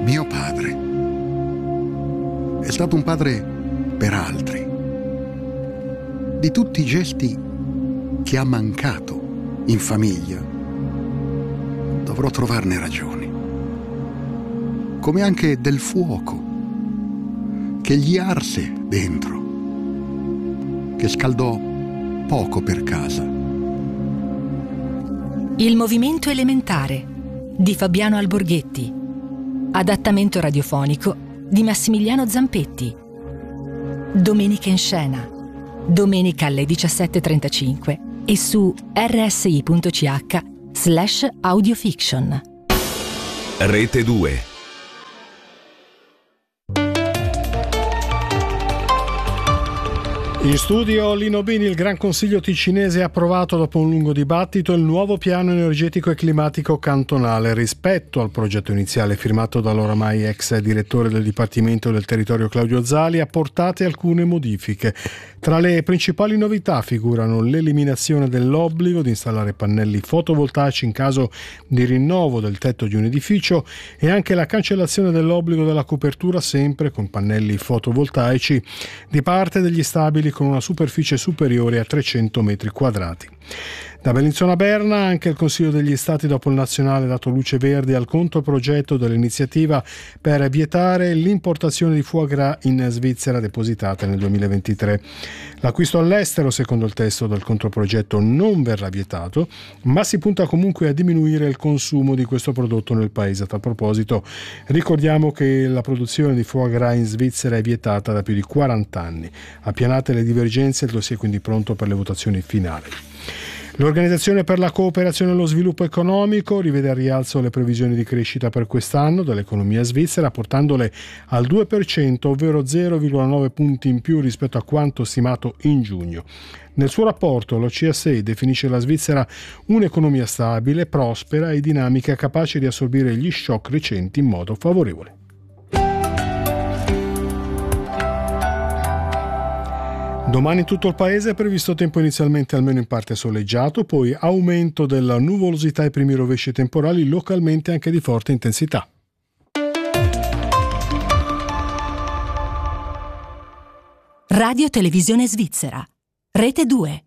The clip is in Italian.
Mio padre è stato un padre per altri. Di tutti i gesti che ha mancato in famiglia, dovrò trovarne ragioni. Come anche del fuoco che gli arse dentro, che scaldò poco per casa. Il movimento elementare di Fabiano Alborghetti. Adattamento radiofonico di Massimiliano Zampetti. Domenica in scena. Domenica alle 17:35 e su rsi.ch/audiofiction. Rete 2. In studio Lino Bini. Il Gran Consiglio ticinese ha approvato dopo un lungo dibattito il nuovo piano energetico e climatico cantonale. Rispetto al progetto iniziale firmato dall'oramai ex direttore del Dipartimento del Territorio Claudio Zali, apportate alcune modifiche. Tra le principali novità figurano l'eliminazione dell'obbligo di installare pannelli fotovoltaici in caso di rinnovo del tetto di un edificio e anche la cancellazione dell'obbligo della copertura, sempre con pannelli fotovoltaici, di parte degli stabili con una superficie superiore a 300 metri quadrati. Da Bellinzona a Berna, anche il Consiglio degli Stati dopo il nazionale ha dato luce verde al controprogetto dell'iniziativa per vietare l'importazione di foie gras in Svizzera depositata nel 2023. L'acquisto all'estero, secondo il testo del controprogetto, non verrà vietato, ma si punta comunque a diminuire il consumo di questo prodotto nel paese. A tal proposito, ricordiamo che la produzione di foie gras in Svizzera è vietata da più di 40 anni. Appianate le divergenze, il dossier è quindi pronto per le votazioni finali. L'Organizzazione per la Cooperazione e lo Sviluppo Economico rivede al rialzo le previsioni di crescita per quest'anno dell'economia svizzera, portandole al 2%, ovvero 0,9 punti in più rispetto a quanto stimato in giugno. Nel suo rapporto l'OCSE definisce la Svizzera un'economia stabile, prospera e dinamica, capace di assorbire gli shock recenti in modo favorevole. Domani in tutto il paese è previsto tempo inizialmente almeno in parte soleggiato, poi aumento della nuvolosità e primi rovesci temporali, localmente anche di forte intensità. Radio Televisione Svizzera. Rete 2.